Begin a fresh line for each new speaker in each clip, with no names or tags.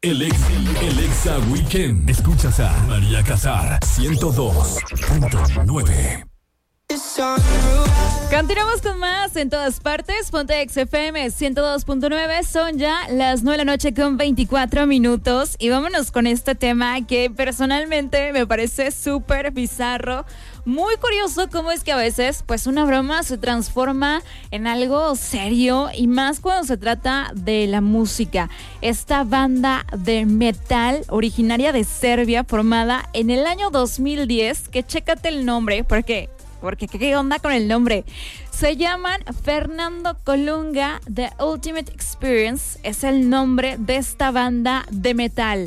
El Exa Weekend. Escuchas a María Casar, 102.9.
Continuamos con más en todas partes. Ponte XFM 102.9. Son ya las 9 de la noche con 24 minutos. Y vámonos con este tema que personalmente me parece súper bizarro. Muy curioso cómo es que a veces pues una broma se transforma en algo serio, y más cuando se trata de la música. Esta banda de metal originaria de Serbia, formada en el año 2010, que chécate el nombre, porque ¿qué onda con el nombre? Se llaman Fernando Colunga, The Ultimate Experience, es el nombre de esta banda de metal.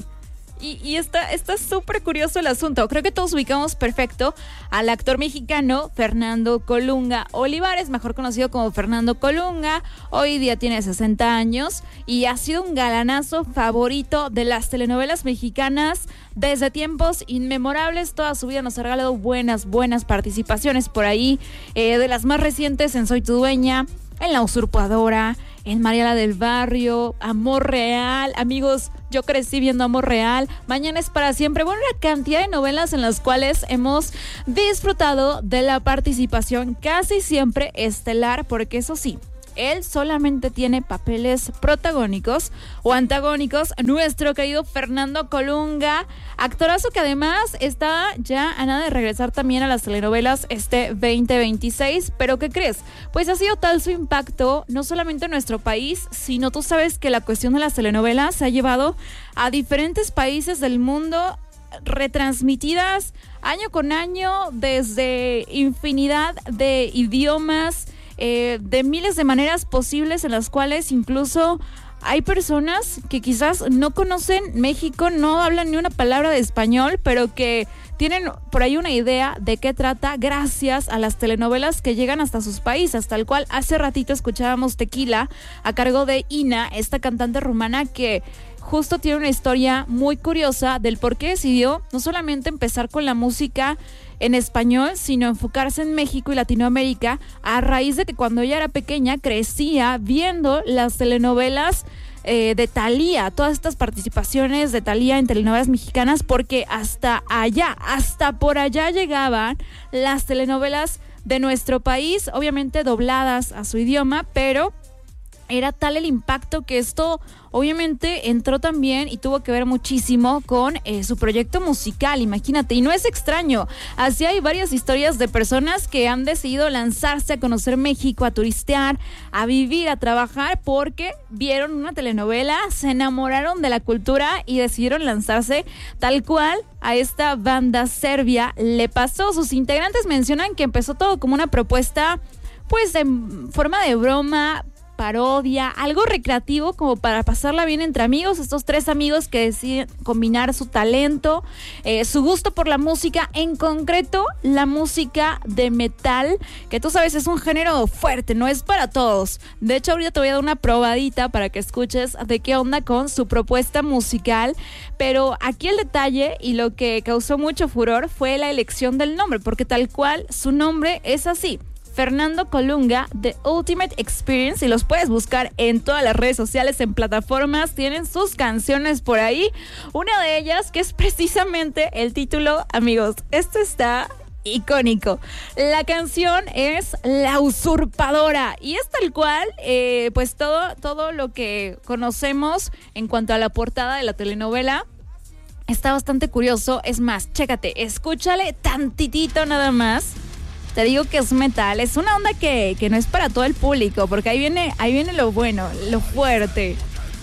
Y está súper curioso el asunto. Creo que todos ubicamos perfecto al actor mexicano Fernando Colunga Olivares, mejor conocido como Fernando Colunga. Hoy día tiene 60 años y ha sido un galanazo favorito de las telenovelas mexicanas desde tiempos inmemorables. Toda su vida nos ha regalado buenas participaciones por ahí, de las más recientes en Soy tu dueña, en La usurpadora, en Mariela del Barrio, Amor Real. Amigos, yo crecí viendo Amor Real, Mañana es para siempre. Bueno, una cantidad de novelas en las cuales hemos disfrutado de la participación casi siempre estelar, porque eso sí, él solamente tiene papeles protagónicos o antagónicos. Nuestro querido Fernando Colunga, actorazo que además está ya a nada de regresar también a las telenovelas este 2026. ¿Pero qué crees? Pues ha sido tal su impacto, no solamente en nuestro país, sino tú sabes que la cuestión de las telenovelas se ha llevado a diferentes países del mundo, retransmitidas año con año desde infinidad de idiomas, de miles de maneras posibles, en las cuales incluso hay personas que quizás no conocen México, no hablan ni una palabra de español, pero que tienen por ahí una idea de qué trata gracias a las telenovelas que llegan hasta sus países, tal cual hace ratito escuchábamos Tequila a cargo de Ina, esta cantante rumana que justo tiene una historia muy curiosa del por qué decidió no solamente empezar con la música en español, sino enfocarse en México y Latinoamérica, a raíz de que cuando ella era pequeña crecía viendo las telenovelas de Thalía, todas estas participaciones de Thalía en telenovelas mexicanas, porque hasta por allá llegaban las telenovelas de nuestro país, obviamente dobladas a su idioma, pero era tal el impacto que esto obviamente entró también y tuvo que ver muchísimo con su proyecto musical, imagínate, y no es extraño, así hay varias historias de personas que han decidido lanzarse a conocer México, a turistear, a vivir, a trabajar, porque vieron una telenovela, se enamoraron de la cultura y decidieron lanzarse tal cual a esta banda serbia le pasó. Sus integrantes mencionan que empezó todo como una propuesta pues en forma de broma, parodia, algo recreativo como para pasarla bien entre amigos. Estos tres amigos que deciden combinar su talento, su gusto por la música, en concreto la música de metal, que tú sabes es un género fuerte, no es para todos. De hecho, ahorita te voy a dar una probadita para que escuches de qué onda con su propuesta musical, pero aquí el detalle y lo que causó mucho furor fue la elección del nombre, porque tal cual su nombre es así: Fernando Colunga, The Ultimate Experience, y los puedes buscar en todas las redes sociales, en plataformas, tienen sus canciones por ahí. Una de ellas, que es precisamente el título, amigos, esto está icónico. La canción es La Usurpadora y es tal cual, pues todo lo que conocemos en cuanto a la portada de la telenovela. Está bastante curioso, es más, chécate, escúchale tantitito nada más. Te digo que es metal, es una onda que no es para todo el público, porque ahí viene lo bueno, lo fuerte.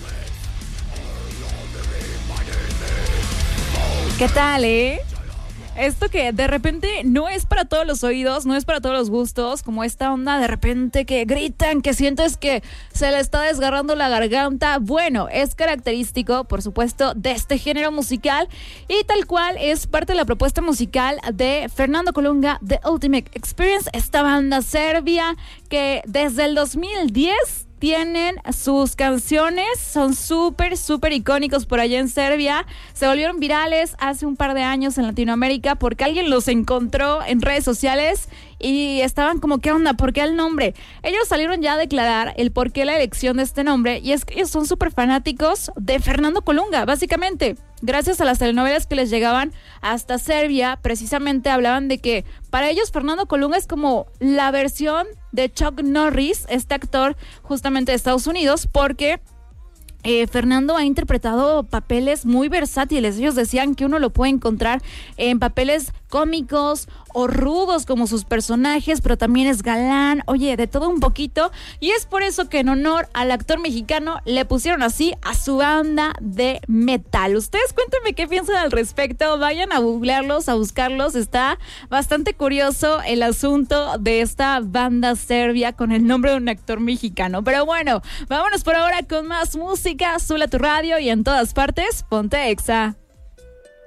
¿Qué tal, Esto que de repente no es para todos los oídos, no es para todos los gustos, como esta onda de repente que gritan, que sientes que se le está desgarrando la garganta. Bueno, es característico, por supuesto, de este género musical y tal cual es parte de la propuesta musical de Fernando Colunga, The Ultimate Experience, esta banda serbia que desde el 2010 tienen sus canciones, son súper icónicos por allá en Serbia. Se volvieron virales hace un par de años en Latinoamérica porque alguien los encontró en redes sociales y estaban como, ¿qué onda? ¿Por qué el nombre? Ellos salieron ya a declarar el por qué la elección de este nombre, y es que ellos son súper fanáticos de Fernando Colunga, básicamente. Gracias a las telenovelas que les llegaban hasta Serbia, precisamente hablaban de que para ellos Fernando Colunga es como la versión de Chuck Norris, este actor justamente de Estados Unidos, porque Fernando ha interpretado papeles muy versátiles. Ellos decían que uno lo puede encontrar en papeles cómicos o rudos como sus personajes, pero también es galán, oye, de todo un poquito, y es por eso que en honor al actor mexicano le pusieron así a su banda de metal. Ustedes cuéntenme qué piensan al respecto, vayan a googlearlos, a buscarlos, está bastante curioso el asunto de esta banda serbia con el nombre de un actor mexicano, pero bueno, vámonos por ahora con más música. Sube a tu radio y en todas partes, ponte Exa.